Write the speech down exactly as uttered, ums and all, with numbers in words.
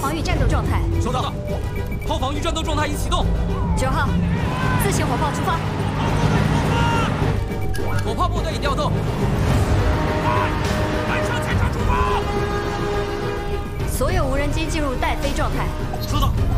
防御战斗状态。 收到。炮防御战斗状态已启动。 九号，自行火炮出发。 火炮部队已调动。 快，燃烧前场出发！ 所有无人机进入待飞状态。 知道。